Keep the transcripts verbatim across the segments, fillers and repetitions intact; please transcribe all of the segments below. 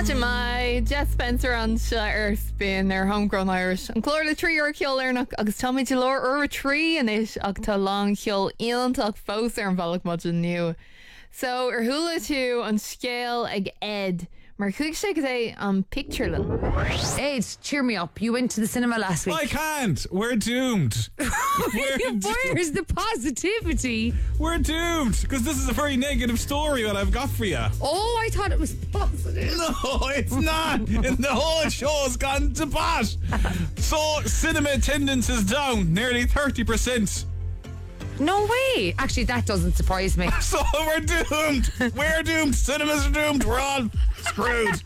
Imagine my Jess Spencer an ar Spain ar homegrown Irish an chlór le trí ar ceol arnach agus táid de lór ar a trí an is ach tá lang ceol ionach fós ar an bhealach mud nniu. So ar thula tú an scéal ag Ed mar chuig sé go é an picturelin. Ed, cheer me up. You went to the cinema last week. I can't. We're doomed. We're doomed. Where's the positivity? We're doomed because this is a very negative story that I've got for you. Oh, I thought it was positive. No, it's not. And the whole show's gone to pot. So cinema attendance is down nearly thirty percent. No way. Actually, that doesn't surprise me. So we're doomed. We're doomed. Cinemas are doomed. We're all screwed.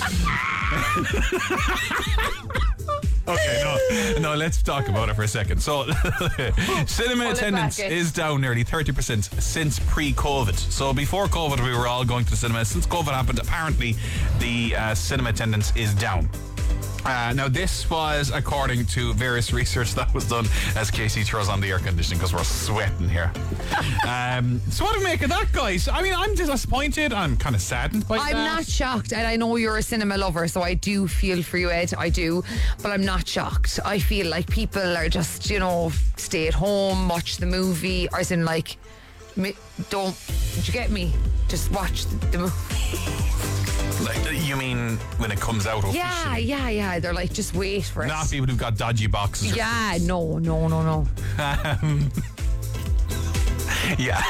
Okay, no, no. Let's talk about it for a second. So, cinema attendance is down nearly thirty percent since pre-COVID. So, before COVID, we were all going to the cinema. Since COVID happened, apparently, the uh, cinema attendance is down. Uh, now, this was according to various research that was done as Casey throws on the air conditioning because we're sweating here. um, so, what do we make of that, guys? I mean, I'm disappointed. I'm kind of saddened by I'm that. not shocked, and I know you're a cinema lover, so I do feel for you, Ed. I do, but I'm not shocked. I feel like people are just, you know, stay at home, watch the movie, or as in, like, me, don't. Did you get me? Just watch the, the movie. Like, you mean when it comes out officially? Yeah, yeah, yeah. They're like, just wait for it. Not people who've got dodgy boxes. Or yeah, no, no, no, no. Um, yeah.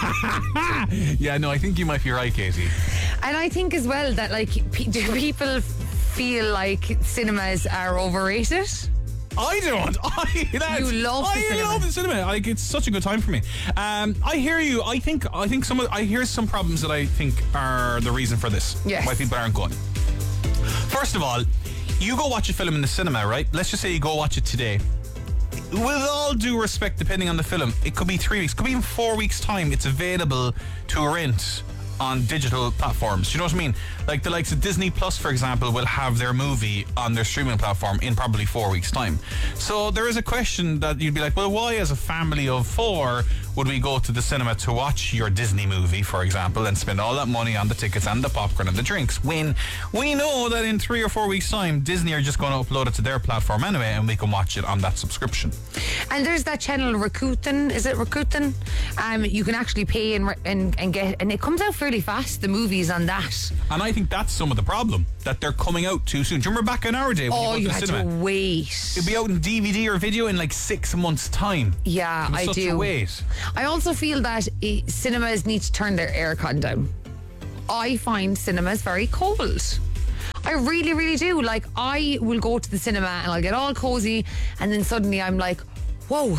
Yeah, no, I think you might be right, Katie. And I think as well that, like, pe- do people feel like cinemas are overrated? I don't. I that's, You love the I cinema. love the cinema. Like, it's such a good time for me. Um, I hear you. I think. I think some. Of, I hear some problems that I think are the reason for this. Yes. Why people aren't going. First of all, you go watch a film in the cinema, right? Let's just say you go watch it today. With all due respect, depending on the film, it could be three weeks, could be even four weeks' time. It's available to rent on digital platforms. You know what I mean? Like the likes of Disney Plus, for example, will have their movie on their streaming platform in probably four weeks' time. So there is a question that you'd be like, well, why as a family of four would we go to the cinema to watch your Disney movie, for example, and spend all that money on the tickets and the popcorn and the drinks when we know that in three or four weeks' time, Disney are just going to upload it to their platform anyway and we can watch it on that subscription. And there's that channel Rakuten, is it Rakuten? Um, you can actually pay and, and and get, and it comes out fairly fast, the movies on that. And I think that's some of the problem, that they're coming out too soon. Do you remember back in our day when Oh, you you go to had the cinema? to wait. It'd be out in D V D or video in like six months' time. Yeah, It was I such do. a wait. I also feel that eh, cinemas need to turn their aircon down. I find cinemas very cold. I really, really do. Like, I will go to the cinema and I'll get all cozy, and then suddenly I'm like, whoa,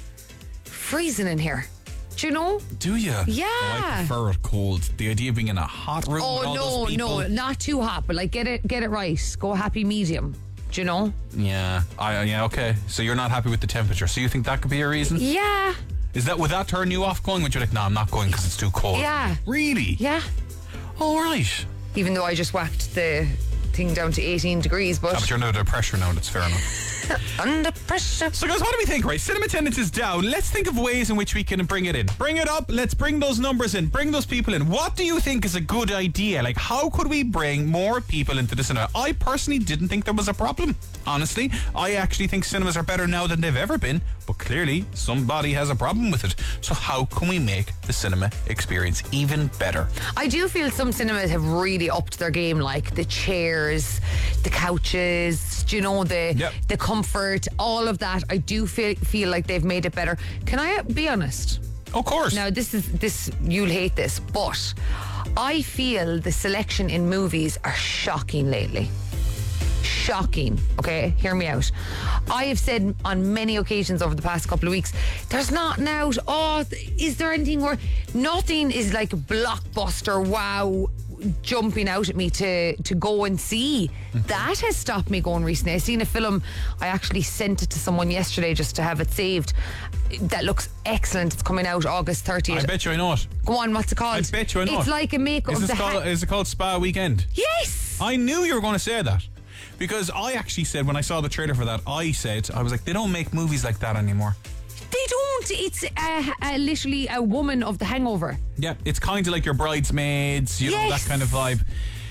freezing in here. Do you know? Do you? Yeah. Oh, I prefer it cold. The idea of being in a hot room with Oh all no, those people. no, not too hot, but like get it, get it right. Go happy medium. Do you know? Yeah. I, yeah. Okay. So you're not happy with the temperature. So you think that could be a reason? Yeah, Is that would that turn you off going? Would you like, no, I'm not going because it's too cold? yeah, Really? yeah. All right. Even though I just whacked the thing down to eighteen degrees, but Ah, but you're under pressure now. That's fair enough. under pressure. So guys, what do we think, right? Cinema attendance is down. Let's think of ways in which we can bring it in. Bring it up. Let's bring those numbers in. Bring those people in. What do you think is a good idea? Like, how could we bring more people into the cinema? I personally didn't think there was a problem. Honestly, I actually think cinemas are better now than they've ever been. But clearly, somebody has a problem with it. So how can we make the cinema experience even better? I do feel some cinemas have really upped their game, like the chairs, the couches, do you know, the Yep. the comfort, all of that. I do feel feel like they've made it better. Can I be honest? Of course. Now, this is this you'll hate this, but I feel the selection in movies are shocking lately. Shocking. Okay, hear me out. I have said on many occasions over the past couple of weeks, there's nothing out. Oh, th- is there anything where nothing is like blockbuster? Wow, jumping out at me to to go and see. That has stopped me going recently. I seen a film. I actually sent it to someone yesterday just to have it saved. That looks excellent. It's coming out August thirtieth. I bet you I know it. Go on, what's it called? I bet you I know It's it. like a make Is, of this the called, ha- is it called Spa Weekend? Yes. I knew you were going to say that. Because I actually said, when I saw the trailer for that, I said, I was like, they don't make movies like that anymore. They don't. It's uh, uh, literally a woman of The Hangover. Yeah, it's kind of like your Bridesmaids, you know, Yes. that kind of vibe.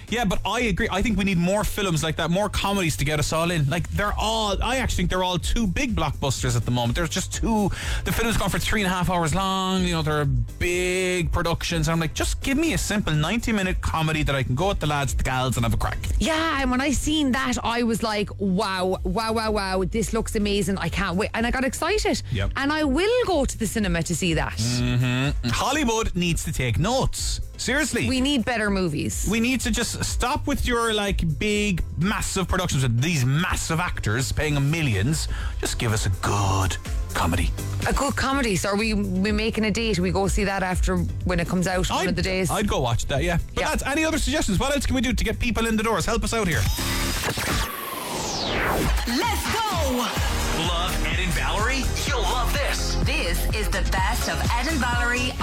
Yeah, but I agree. I think we need more films like that, more comedies to get us all in. Like, they're all, I actually think they're all two big blockbusters at the moment. There's just two, the film's gone for three and a half hours long, you know, they're big productions. I'm like, just give me a simple ninety minute comedy that I can go with the lads, the gals, and have a crack. Yeah, and when I seen that, I was like, wow, wow, wow, wow, this looks amazing. I can't wait. And I got excited. Yep. And I will go to the cinema to see that. Mm-hmm. Hollywood needs to take notes. Seriously. We need better movies. We need to just stop with your like big, massive productions with these massive actors paying them millions. Just give us a good comedy. A good comedy. So are we, we making a date? We go see that after when it comes out one I'd, of the days? I'd go watch that, yeah. But Yeah. lads, any other suggestions? What else can we do to get people in the doors? Help us out here. Let's go! Love Ed and Valerie? You'll love this. This is the best of Ed and Valerie